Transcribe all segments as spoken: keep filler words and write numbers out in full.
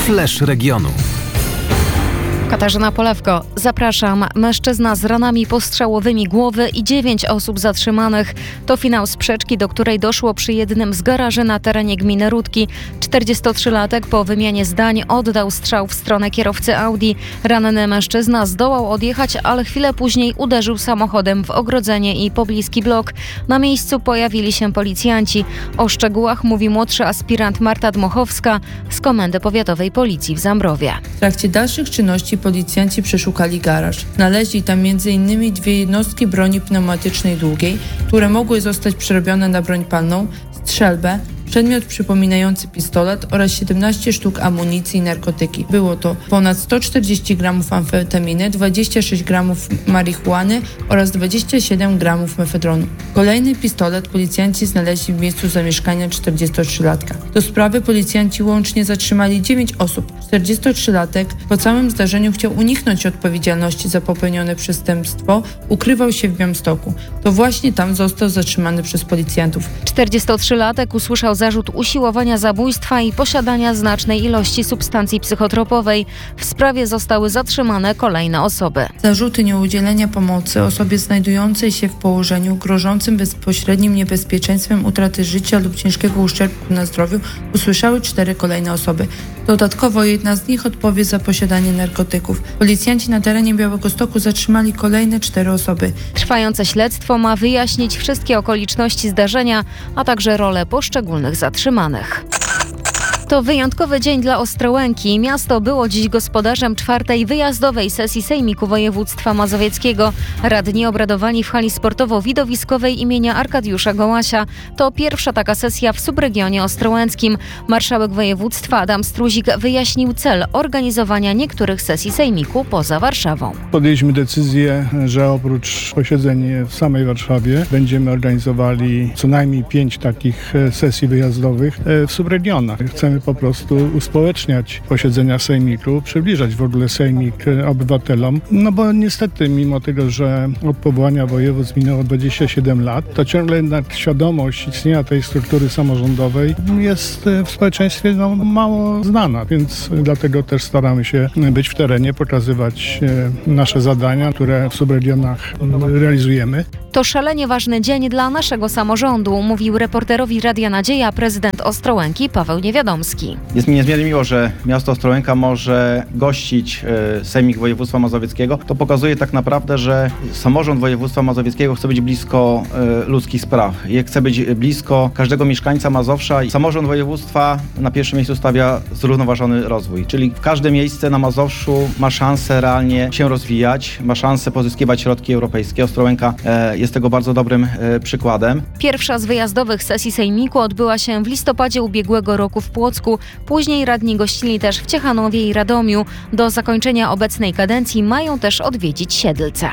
Flash regionu. Katarzyna Polewko, zapraszam. Mężczyzna z ranami postrzałowymi głowy i dziewięć osób zatrzymanych. To finał sprzeczki, do której doszło przy jednym z garaży na terenie gminy Rudki. czterdziestotrzylatek po wymianie zdań oddał strzał w stronę kierowcy Audi. Ranny mężczyzna zdołał odjechać, ale chwilę później uderzył samochodem w ogrodzenie i pobliski blok. Na miejscu pojawili się policjanci. O szczegółach mówi młodszy aspirant Marta Dmochowska z Komendy Powiatowej Policji w Zambrowie. W trakcie dalszych czynności policjanci przeszukali garaż. Znaleźli tam między innymi dwie jednostki broni pneumatycznej długiej, które mogły zostać przerobione na broń palną, strzelbę, przedmiot przypominający pistolet oraz siedemnaście sztuk amunicji i narkotyki. Było to ponad sto czterdzieści gramów amfetaminy, dwadzieścia sześć gramów marihuany oraz dwadzieścia siedem gramów mefedronu. Kolejny pistolet policjanci znaleźli w miejscu zamieszkania czterdziestotrzylatka. Do sprawy policjanci łącznie zatrzymali dziewięć osób. czterdziestotrzylatek po całym zdarzeniu chciał uniknąć odpowiedzialności za popełnione przestępstwo, ukrywał się w Białymstoku. To właśnie tam został zatrzymany przez policjantów. czterdziestotrzylatek usłyszał zarzut usiłowania zabójstwa i posiadania znacznej ilości substancji psychotropowej. W sprawie zostały zatrzymane kolejne osoby. Zarzuty nieudzielenia pomocy osobie znajdującej się w położeniu grożącym bezpośrednim niebezpieczeństwem utraty życia lub ciężkiego uszczerbku na zdrowiu usłyszały cztery kolejne osoby. Dodatkowo jedna z nich odpowie za posiadanie narkotyków. Policjanci na terenie Białegostoku zatrzymali kolejne cztery osoby. Trwające śledztwo ma wyjaśnić wszystkie okoliczności zdarzenia, a także rolę poszczególnych zatrzymanych. To wyjątkowy dzień dla Ostrołęki. Miasto było dziś gospodarzem czwartej wyjazdowej sesji Sejmiku Województwa Mazowieckiego. Radni obradowali w hali sportowo-widowiskowej imienia Arkadiusza Gołasia. To pierwsza taka sesja w subregionie ostrołęckim. Marszałek województwa Adam Struzik wyjaśnił cel organizowania niektórych sesji Sejmiku poza Warszawą. Podjęliśmy decyzję, że oprócz posiedzeń w samej Warszawie będziemy organizowali co najmniej pięć takich sesji wyjazdowych w subregionach. Chcemy po prostu uspołeczniać posiedzenia Sejmiku, przybliżać w ogóle Sejmik obywatelom, no bo niestety mimo tego, że od powołania województw minęło dwadzieścia siedem lat, to ciągle jednak świadomość istnienia tej struktury samorządowej jest w społeczeństwie no, mało znana, więc dlatego też staramy się być w terenie, pokazywać nasze zadania, które w subregionach realizujemy. To szalenie ważny dzień dla naszego samorządu, mówił reporterowi Radia Nadzieja prezydent Ostrołęki Paweł Niewiadomski. Jest mi niezmiernie miło, że miasto Ostrołęka może gościć e, Sejmik Województwa Mazowieckiego. To pokazuje tak naprawdę, że samorząd województwa mazowieckiego chce być blisko e, ludzkich spraw. Chce być blisko każdego mieszkańca Mazowsza i samorząd województwa na pierwszym miejscu stawia zrównoważony rozwój. Czyli każde miejsce na Mazowszu ma szansę realnie się rozwijać, ma szansę pozyskiwać środki europejskie. Ostrołęka e, jest tego bardzo dobrym e, przykładem. Pierwsza z wyjazdowych sesji Sejmiku odbyła się w listopadzie ubiegłego roku w Płocku. Później radni gościli też w Ciechanowie i Radomiu. Do zakończenia obecnej kadencji mają też odwiedzić Siedlce.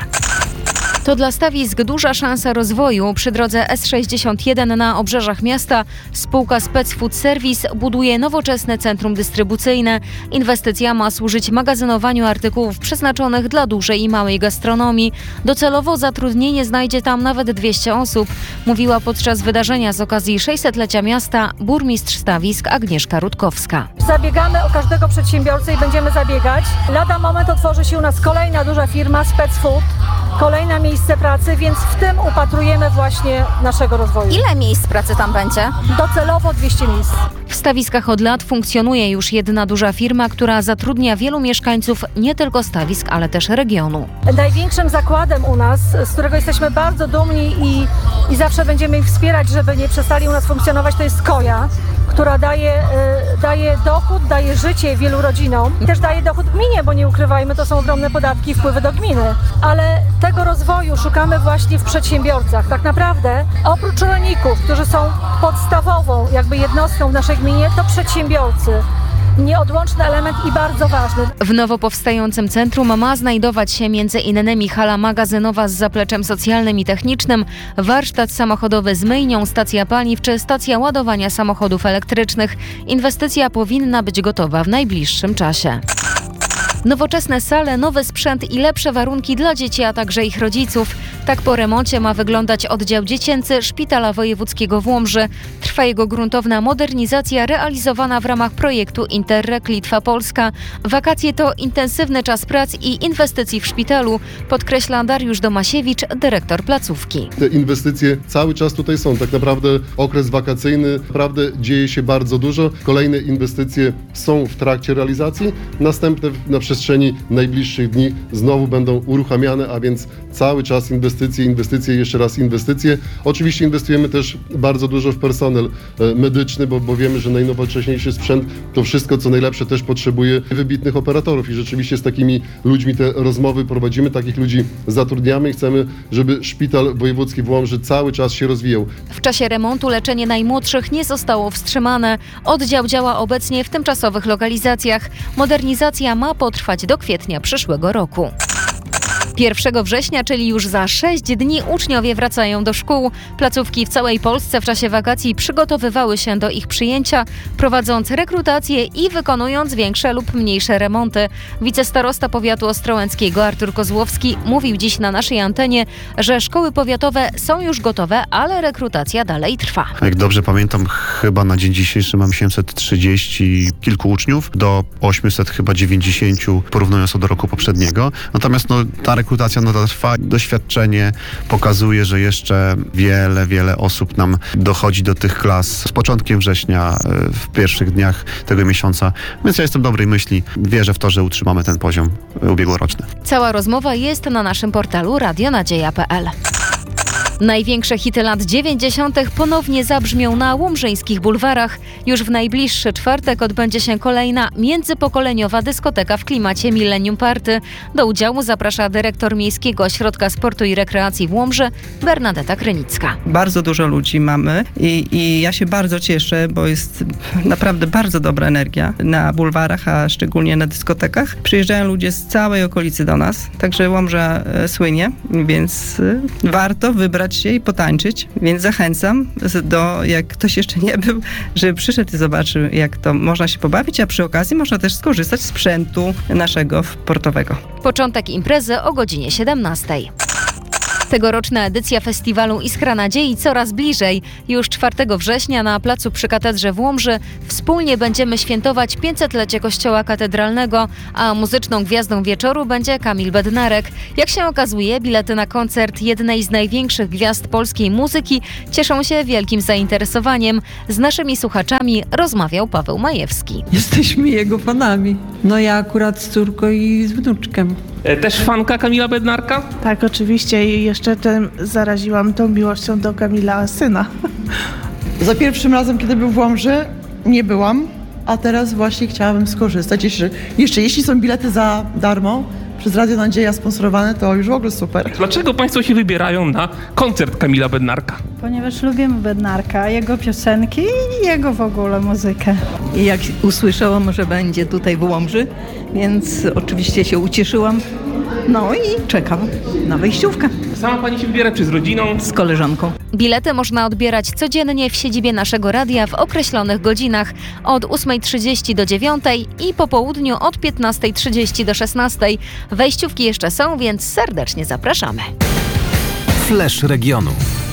To dla stawisk duża szansa rozwoju. Przy drodze S sześćdziesiąt jeden na obrzeżach miasta spółka Spec Food Service buduje nowoczesne centrum dystrybucyjne. Inwestycja ma służyć magazynowaniu artykułów przeznaczonych dla dużej i małej gastronomii. Docelowo zatrudnienie znajdzie tam nawet dwieście osób, mówiła podczas wydarzenia z okazji sześćsetlecia miasta burmistrz stawisk Agnieszka Rutkowska. Zabiegamy o każdego przedsiębiorcę i będziemy zabiegać. Lada moment otworzy się u nas kolejna duża firma Spec Food, kolejna miejsce pracy, więc w tym upatrujemy właśnie naszego rozwoju. Ile miejsc pracy tam będzie? Docelowo dwieście miejsc. W stawiskach od lat funkcjonuje już jedna duża firma, która zatrudnia wielu mieszkańców nie tylko stawisk, ale też regionu. Największym zakładem u nas, z którego jesteśmy bardzo dumni i, i zawsze będziemy ich wspierać, żeby nie przestali u nas funkcjonować, to jest Koja, która daje, y, daje dochód, daje życie wielu rodzinom i też daje dochód gminie, bo nie ukrywajmy, to są ogromne podatki i wpływy do gminy. Ale tego rozwoju szukamy właśnie w przedsiębiorcach. Tak naprawdę oprócz rolników, którzy są podstawową jakby jednostką w naszej gminie, to przedsiębiorcy. Nieodłączny element i bardzo ważny. W nowo powstającym centrum ma znajdować się między innymi hala magazynowa z zapleczem socjalnym i technicznym, warsztat samochodowy z myjnią, stacja paliw czy stacja ładowania samochodów elektrycznych. Inwestycja powinna być gotowa w najbliższym czasie. Nowoczesne sale, nowy sprzęt i lepsze warunki dla dzieci, a także ich rodziców. Tak po remoncie ma wyglądać oddział dziecięcy Szpitala Wojewódzkiego w Łomży. Trwa jego gruntowna modernizacja realizowana w ramach projektu Interreg Litwa-Polska. Wakacje to intensywny czas prac i inwestycji w szpitalu, podkreśla Dariusz Domasiewicz, dyrektor placówki. Te inwestycje cały czas tutaj są. Tak naprawdę okres wakacyjny, naprawdę dzieje się bardzo dużo. Kolejne inwestycje są w trakcie realizacji. Następne na przestrzeni najbliższych dni znowu będą uruchamiane, a więc cały czas inwestycje, inwestycje, jeszcze raz inwestycje. Oczywiście inwestujemy też bardzo dużo w personel medyczny, bo, bo wiemy, że najnowocześniejszy sprzęt to wszystko, co najlepsze, też potrzebuje wybitnych operatorów i rzeczywiście z takimi ludźmi te rozmowy prowadzimy, takich ludzi zatrudniamy i chcemy, żeby Szpital Wojewódzki w Łomży cały czas się rozwijał. W czasie remontu leczenie najmłodszych nie zostało wstrzymane. Oddział działa obecnie w tymczasowych lokalizacjach. Modernizacja ma potrwać do kwietnia przyszłego roku. pierwszego września, czyli już za sześć dni, uczniowie wracają do szkół. Placówki w całej Polsce w czasie wakacji przygotowywały się do ich przyjęcia, prowadząc rekrutację i wykonując większe lub mniejsze remonty. Wicestarosta powiatu ostrołęckiego Artur Kozłowski mówił dziś na naszej antenie, że szkoły powiatowe są już gotowe, ale rekrutacja dalej trwa. Jak dobrze pamiętam, chyba na dzień dzisiejszy mam siedemset trzydzieści kilku uczniów, do osiemset chyba dziewięćdziesięciu, porównując to do roku poprzedniego. Natomiast no, ta rekrutacja nadal trwa. Doświadczenie pokazuje, że jeszcze wiele, wiele osób nam dochodzi do tych klas z początkiem września, w pierwszych dniach tego miesiąca. Więc ja jestem dobrej myśli. Wierzę w to, że utrzymamy ten poziom ubiegłoroczny. Cała rozmowa jest na naszym portalu radionadzieja kropka pe el. Największe hity lat dziewięćdziesiątych ponownie zabrzmią na łomżyńskich bulwarach. Już w najbliższy czwartek odbędzie się kolejna międzypokoleniowa dyskoteka w klimacie Millennium Party. Do udziału zaprasza dyrektor Miejskiego Ośrodka Sportu i Rekreacji w Łomży, Bernadeta Krynicka. Bardzo dużo ludzi mamy i, i ja się bardzo cieszę, bo jest naprawdę bardzo dobra energia na bulwarach, a szczególnie na dyskotekach. Przyjeżdżają ludzie z całej okolicy do nas, także Łomża e, słynie, więc e, warto wybrać się i potańczyć, więc zachęcam do, jak ktoś jeszcze nie był, żeby przyszedł i zobaczył, jak to można się pobawić, a przy okazji można też skorzystać z sprzętu naszego sportowego. Początek imprezy o godzinie siedemnastej. Tegoroczna edycja festiwalu Iskra Nadziei coraz bliżej. Już czwartego września na placu przy katedrze w Łomży wspólnie będziemy świętować pięćsetlecie Kościoła Katedralnego, a muzyczną gwiazdą wieczoru będzie Kamil Bednarek. Jak się okazuje, bilety na koncert jednej z największych gwiazd polskiej muzyki cieszą się wielkim zainteresowaniem. Z naszymi słuchaczami rozmawiał Paweł Majewski. Jesteśmy jego fanami. No ja akurat z córką i z wnuczkiem. Też fanka Kamila Bednarka? Tak, oczywiście i jeszcze tym zaraziłam tą miłością do Kamila syna. Za pierwszym razem, kiedy był w Łomży, nie byłam, a teraz właśnie chciałabym skorzystać. Jeszcze, jeszcze jeśli są bilety za darmo, przez Radio Nadzieja sponsorowane, to już w ogóle super. Dlaczego Państwo się wybierają na koncert Kamila Bednarka? Ponieważ lubimy Bednarka, jego piosenki i jego w ogóle muzykę. I jak usłyszałam, że będzie tutaj w Łomży, więc oczywiście się ucieszyłam. No i czekam na wejściówkę. Sama Pani się wybiera czy z rodziną? Z koleżanką. Bilety można odbierać codziennie w siedzibie naszego radia w określonych godzinach od ósmej trzydzieści do dziewiątej i po południu od piętnastej trzydzieści do szesnastej. Wejściówki jeszcze są, więc serdecznie zapraszamy. Flash regionu.